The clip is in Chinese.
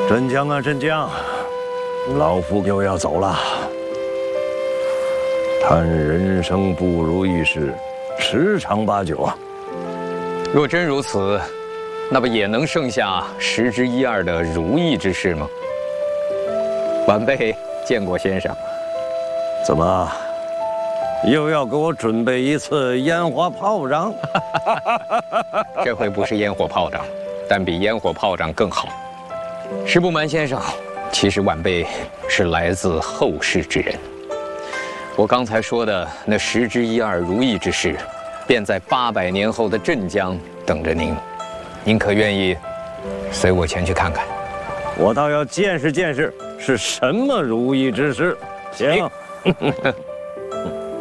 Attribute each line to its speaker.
Speaker 1: 镇将啊，镇将，老夫又要走了。叹人生不如意事，十常八九啊。
Speaker 2: 若真如此，那不也能剩下10之1、2的如意之事吗？晚辈见过先生。
Speaker 1: 怎么，又要给我准备一次烟花炮仗？
Speaker 2: 这回不是烟火炮仗，但比烟火炮仗更好。实不瞒先生，其实晚辈是来自后世之人。我刚才说的那10之1、2如意之事，便在800年后的镇江等着您。您可愿意随我前去看看？
Speaker 1: 我倒要见识见识是什么如意之事。行。